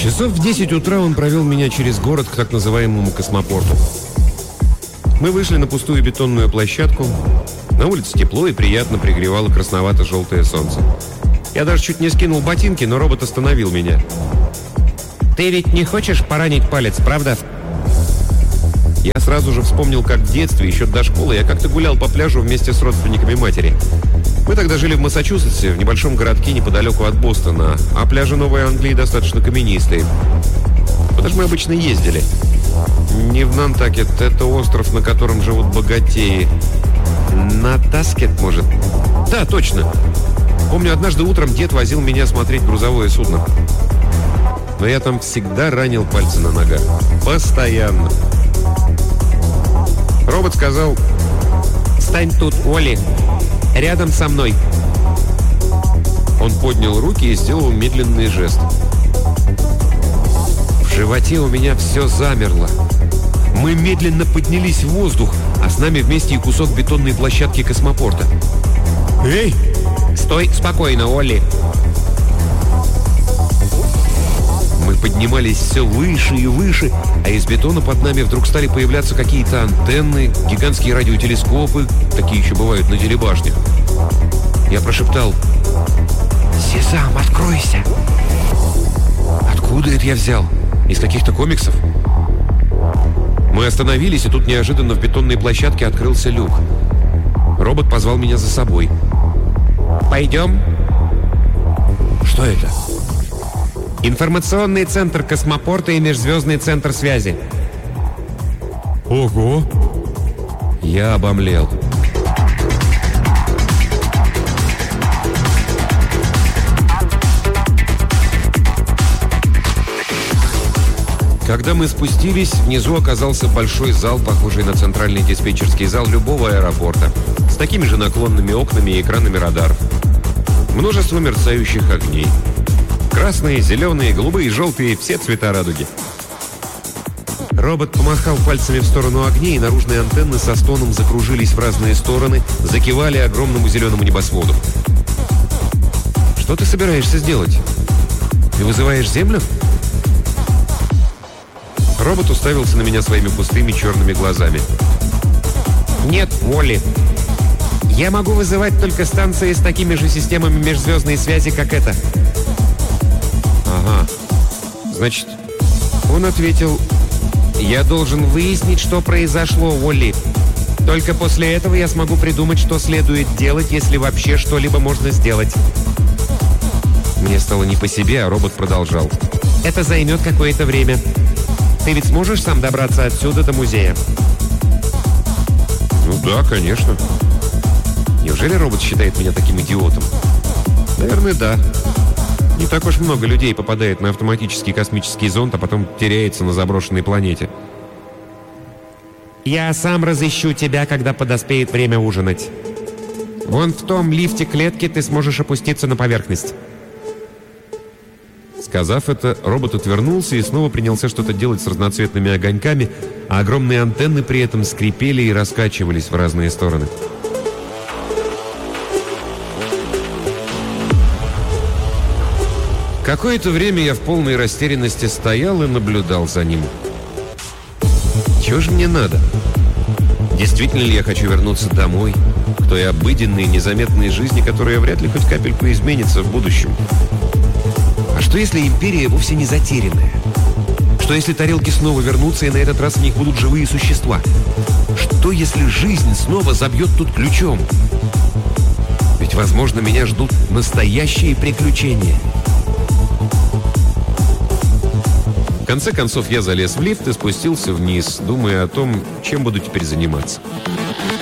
Часов в 10 утра он провел меня через город к так называемому космопорту. Мы вышли на пустую бетонную площадку. На улице тепло и приятно пригревало красновато-желтое солнце. Я даже чуть не скинул ботинки, но робот остановил меня. «Ты ведь не хочешь поранить палец, правда?» Я сразу же вспомнил, как в детстве, еще до школы, я как-то гулял по пляжу вместе с родственниками матери. Мы тогда жили в Массачусетсе, в небольшом городке неподалеку от Бостона, а пляжи Новой Англии достаточно каменистые. Куда же мы обычно ездили? Не в Нантакет, это остров, на котором живут богатеи. Натаскет, может? Да, точно. Помню, однажды утром дед возил меня смотреть грузовое судно. Но я там всегда ранил пальцы на ногах. Постоянно. Робот сказал: «Стань тут, Уолли, рядом со мной». Он поднял руки и сделал медленный жест. В животе у меня все замерло. Мы медленно поднялись в воздух, а с нами вместе и кусок бетонной площадки космопорта. «Эй!» «Стой спокойно, Олли!» Мы поднимались все выше и выше, а из бетона под нами вдруг стали появляться какие-то антенны, гигантские радиотелескопы, такие еще бывают на телебашнях. Я прошептал: «Сезам, откройся!» Откуда это я взял? Из каких-то комиксов? Мы остановились, и тут неожиданно в бетонной площадке открылся люк. Робот позвал меня за собой. «Пойдем?» «Что это?» «Информационный центр космопорта и межзвездный центр связи». «Ого!» Я обомлел. Когда мы спустились, внизу оказался большой зал, похожий на центральный диспетчерский зал любого аэропорта, с такими же наклонными окнами и экранами радаров. Множество мерцающих огней. Красные, зеленые, голубые, желтые, все цвета радуги. Робот помахал пальцами в сторону огней, и наружные антенны со стоном закружились в разные стороны, закивали огромному зеленому небосводу. «Что ты собираешься сделать? Ты вызываешь Землю?» Робот уставился на меня своими пустыми черными глазами. «Нет, Уолли. Я могу вызывать только станции с такими же системами межзвездной связи, как эта». «Ага. Значит...» Он ответил: «Я должен выяснить, что произошло, Уолли. Только после этого я смогу придумать, что следует делать, если вообще что-либо можно сделать». Мне стало не по себе, а робот продолжал: «Это займет какое-то время. Ты ведь сможешь сам добраться отсюда до музея?» «Ну да, конечно». Неужели робот считает меня таким идиотом? Наверное, да. Не так уж много людей попадает на автоматический космический зонд, а потом теряется на заброшенной планете. «Я сам разыщу тебя, когда подоспеет время ужинать. Вон в том лифте клетки ты сможешь опуститься на поверхность». Сказав это, робот отвернулся и снова принялся что-то делать с разноцветными огоньками, а огромные антенны при этом скрипели и раскачивались в разные стороны. Какое-то время я в полной растерянности стоял и наблюдал за ним. Чего же мне надо? Действительно ли я хочу вернуться домой, к той обыденной, незаметной жизни, которая вряд ли хоть капельку изменится в будущем? А что, если империя вовсе не затерянная? Что, если тарелки снова вернутся, и на этот раз в них будут живые существа? Что, если жизнь снова забьет тут ключом? Ведь, возможно, меня ждут настоящие приключения. В конце концов, я залез в лифт и спустился вниз, думая о том, чем буду теперь заниматься.